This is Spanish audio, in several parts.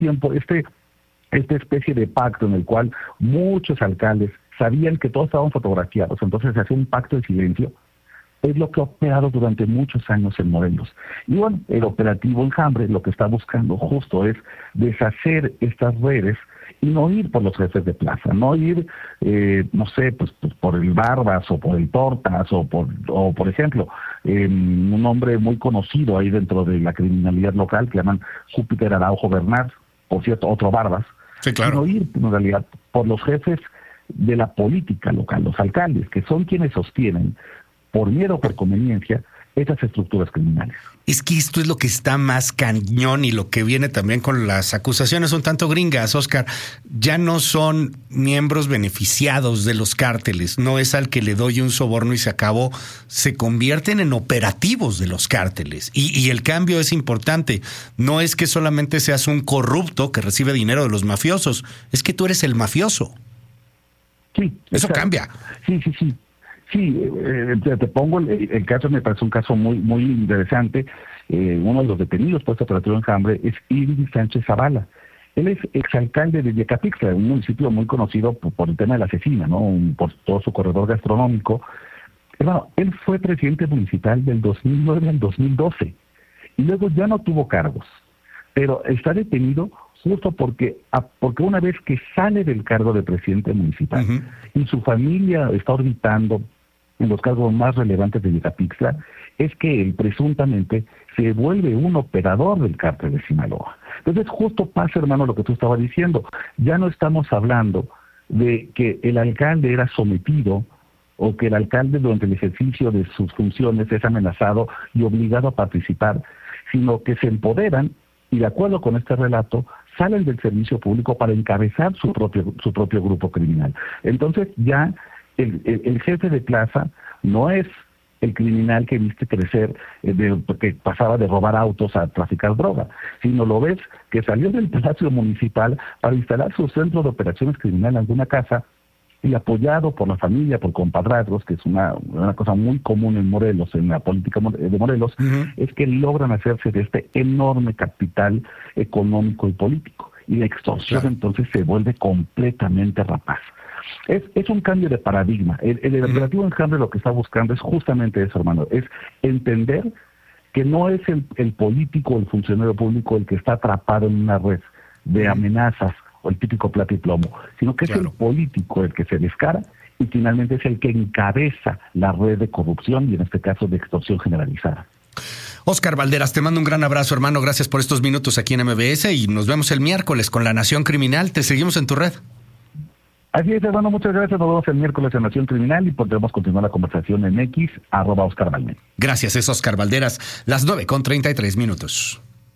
tiempo esta especie de pacto en el cual muchos alcaldes sabían que todos estaban fotografiados, entonces se hacía un pacto de silencio, es lo que ha operado durante muchos años en Morelos. Y bueno, el operativo Enjambre lo que está buscando justo es deshacer estas redes y no ir por los jefes de plaza, no ir, no sé, pues por el Barbas o por el Tortas o por ejemplo, un hombre muy conocido ahí dentro de la criminalidad local que llaman Júpiter Araujo Bernal, por cierto, otro Barbas. Sí, claro. Sino ir en realidad por los jefes de la política local, los alcaldes, que son quienes sostienen, por miedo o por conveniencia, estas estructuras criminales. Es que esto es lo que está más cañón y lo que viene también con las acusaciones un tanto gringas, Oscar. Ya no son miembros beneficiados de los cárteles, no es al que le doy un soborno y se acabó, se convierten en operativos de los cárteles. Y el cambio es importante, no es que solamente seas un corrupto que recibe dinero de los mafiosos, es que tú eres el mafioso. Sí. Eso cambia. Sí. Sí, te pongo el caso, me parece un caso muy interesante. Uno de los detenidos por este operativo Enjambre es Irving Sánchez Zavala. Él es exalcalde de Yecapixtla, un municipio muy conocido por el tema de la cecina, ¿no? Por todo su corredor gastronómico. Bueno, él fue presidente municipal del 2009 al 2012 y luego ya no tuvo cargos, pero está detenido justo porque una vez que sale del cargo de presidente municipal y su familia está orbitando en los cargos más relevantes de Yecapixtla, es que él presuntamente se vuelve un operador del cártel de Sinaloa. Entonces justo pasa, hermano, lo que tú estabas diciendo. Ya no estamos hablando de que el alcalde era sometido o que el alcalde durante el ejercicio de sus funciones es amenazado y obligado a participar, sino que se empoderan y, de acuerdo con este relato, salen del servicio público para encabezar su propio grupo criminal. Entonces ya el jefe de plaza no es el criminal que viste crecer, que pasaba de robar autos a traficar droga, sino lo ves que salió del Palacio Municipal para instalar su centro de operaciones criminales en alguna casa y apoyado por la familia, por compadrazgos, que es una cosa muy común en Morelos, en la política de Morelos, es que logran hacerse de este enorme capital económico y político. Y la extorsión entonces se vuelve completamente rapaz. Es un cambio de paradigma. El operativo Enjambre lo que está buscando es justamente eso, hermano, es entender que no es el político o el funcionario público el que está atrapado en una red de amenazas o el típico plata y plomo, sino que es el político el que se descara y finalmente es el que encabeza la red de corrupción y en este caso de extorsión generalizada. Oscar Valderas, te mando un gran abrazo, hermano. Gracias por estos minutos aquí en MBS y nos vemos el miércoles con La Nación Criminal. Te seguimos en tu red. Así es, hermano, muchas gracias. Nos vemos el miércoles en Nación Criminal y podremos continuar la conversación en X, @Oscar Valderas. Gracias, es Oscar Valderas, las 9:33.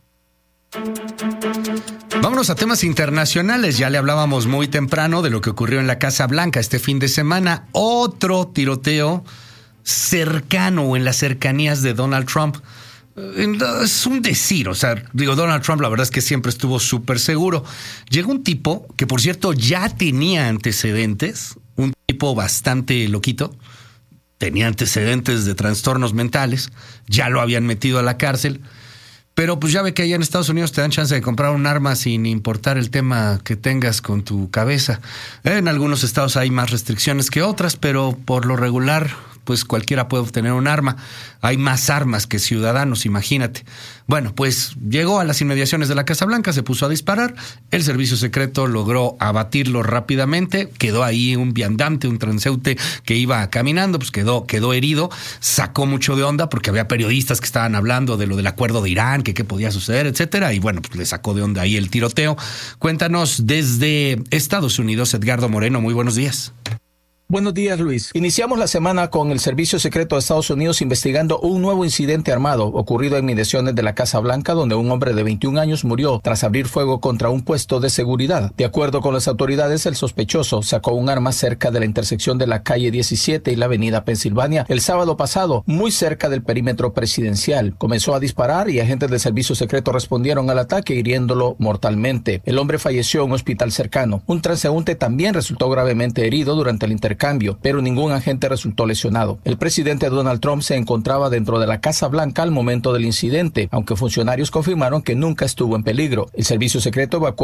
Vámonos a temas internacionales. Ya le hablábamos muy temprano de lo que ocurrió en la Casa Blanca este fin de semana. Otro tiroteo cercano en las cercanías de Donald Trump. Es un decir, Donald Trump la verdad es que siempre estuvo súper seguro. Llegó un tipo que, por cierto, ya tenía antecedentes, un tipo bastante loquito, tenía antecedentes de trastornos mentales, ya lo habían metido a la cárcel, pero pues ya ve que allá en Estados Unidos te dan chance de comprar un arma sin importar el tema que tengas con tu cabeza. En algunos estados hay más restricciones que otras, pero por lo regular pues cualquiera puede obtener un arma. Hay más armas que ciudadanos, imagínate. Bueno, pues llegó a las inmediaciones de la Casa Blanca, se puso a disparar, el servicio secreto logró abatirlo rápidamente, quedó ahí un viandante, un transeúnte que iba caminando, pues quedó herido, sacó mucho de onda porque había periodistas que estaban hablando de lo del acuerdo de Irán, que qué podía suceder, etcétera, y bueno, pues le sacó de onda ahí el tiroteo. Cuéntanos desde Estados Unidos, Edgardo Moreno, muy buenos días. Buenos días, Luis. Iniciamos la semana con el Servicio Secreto de Estados Unidos investigando un nuevo incidente armado ocurrido en inmediaciones de la Casa Blanca, donde un hombre de 21 años murió tras abrir fuego contra un puesto de seguridad. De acuerdo con las autoridades, el sospechoso sacó un arma cerca de la intersección de la calle 17 y la avenida Pensilvania el sábado pasado, muy cerca del perímetro presidencial. Comenzó a disparar y agentes del Servicio Secreto respondieron al ataque hiriéndolo mortalmente. El hombre falleció en un hospital cercano. Un transeúnte también resultó gravemente herido durante el intercambio intercambio, pero ningún agente resultó lesionado. El presidente Donald Trump se encontraba dentro de la Casa Blanca al momento del incidente, aunque funcionarios confirmaron que nunca estuvo en peligro. El servicio secreto evacuó